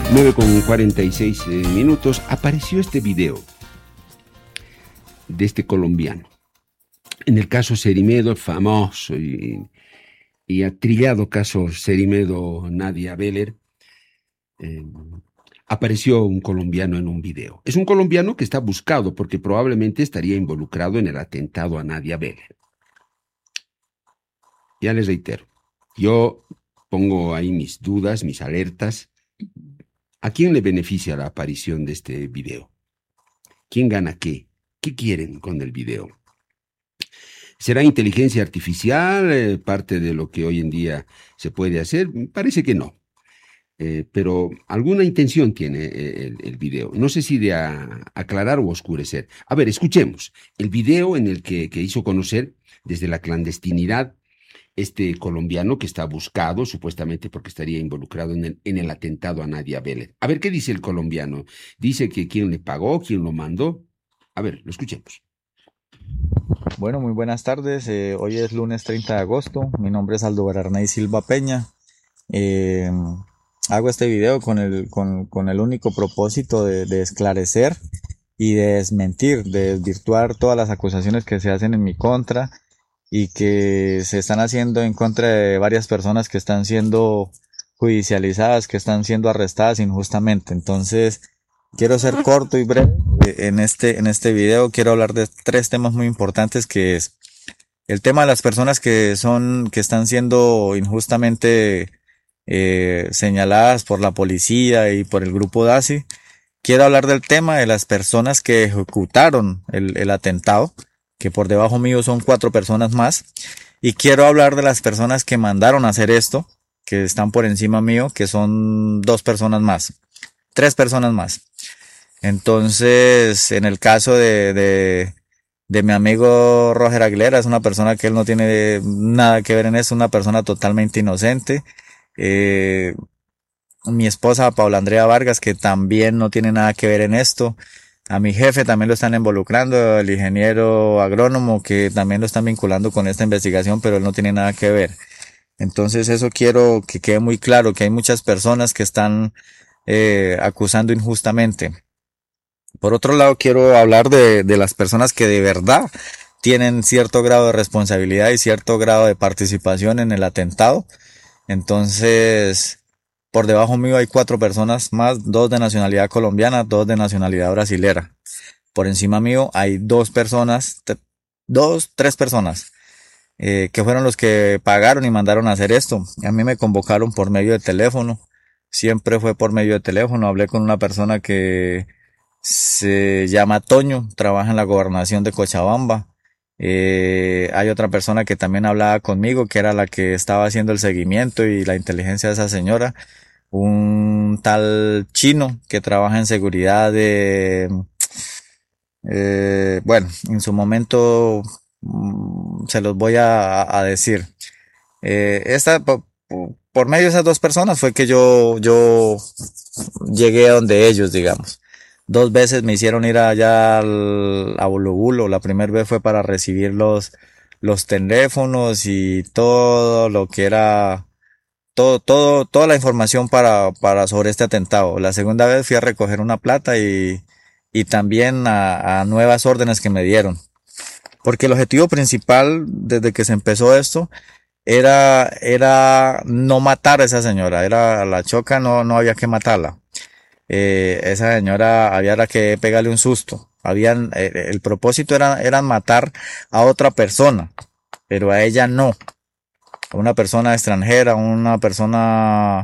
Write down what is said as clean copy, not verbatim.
9:46 apareció este video de este colombiano. En el caso Cerimedo, el famoso y atrillado caso Cerimedo Nadia Beler, apareció un colombiano en un video. Es un colombiano que está buscado porque probablemente estaría involucrado en el atentado a Nadia Beler. Ya les reitero, yo pongo ahí mis dudas, mis alertas. ¿A quién le beneficia la aparición de este video? ¿Quién gana qué? ¿Qué quieren con el video? ¿Será inteligencia artificial parte de lo que hoy en día se puede hacer? Parece que no. Pero alguna intención tiene el video. No sé si de aclarar o oscurecer. A ver, escuchemos el video en el que hizo conocer desde la clandestinidad este colombiano que está buscado supuestamente porque estaría involucrado en el atentado a Nadia Beler. A ver, ¿qué dice el colombiano? Dice que quién le pagó, quién lo mandó. A ver, lo escuchemos. Bueno, muy buenas tardes. Hoy es lunes 30 de agosto. Mi nombre es Aldo Bararnay Silva Peña. Eh, Hago este video con el único propósito de esclarecer y de desmentir, de desvirtuar todas las acusaciones que se hacen en mi contra y que se están haciendo en contra de varias personas que están siendo judicializadas, que están siendo arrestadas injustamente. Entonces, quiero ser corto y breve. En este video quiero hablar de tres temas muy importantes, que es el tema de las personas que están siendo injustamente señaladas por la policía y por el grupo DASI. Quiero hablar del tema de las personas que ejecutaron el atentado, que por debajo mío son 4 personas más. Y quiero hablar de las personas que mandaron a hacer esto, que están por encima mío, que son 2 personas más, 3 personas más. Entonces, en el caso de mi amigo Roger Aguilera, es una persona que él no tiene nada que ver en eso, una persona totalmente inocente. Mi esposa Paula Andrea Vargas, que también no tiene nada que ver en esto. A mi jefe también lo están involucrando, el ingeniero agrónomo, que también lo están vinculando con esta investigación, pero él no tiene nada que ver. Entonces eso quiero que quede muy claro, que hay muchas personas que están acusando injustamente. Por otro lado, quiero hablar de las personas que de verdad tienen cierto grado de responsabilidad y cierto grado de participación en el atentado. Entonces, por debajo mío hay 4 personas más, 2 de nacionalidad colombiana, 2 de nacionalidad brasilera. Por encima mío hay 2 personas, 3 personas, que fueron los que pagaron y mandaron a hacer esto. A mí me convocaron por medio de teléfono, siempre fue por medio de teléfono. Hablé con una persona que se llama Toño, trabaja en la gobernación de Cochabamba. Hay otra persona que también hablaba conmigo, que era la que estaba haciendo el seguimiento y la inteligencia de esa señora. Un tal chino que trabaja en seguridad bueno, en su momento se los voy a decir. Por medio de esas 2 personas fue que yo llegué a donde ellos, digamos. 2 veces me hicieron ir allá a Bulubulo. La primera vez fue para recibir los teléfonos y todo lo que era, toda la información para sobre este atentado. La segunda vez fui a recoger una plata y también a nuevas órdenes que me dieron. Porque el objetivo principal desde que se empezó esto era no matar a esa señora. Era la choca, no había que matarla. Esa señora había que pegarle un susto. El propósito era matar a otra persona, pero a ella no. A una persona extranjera, una persona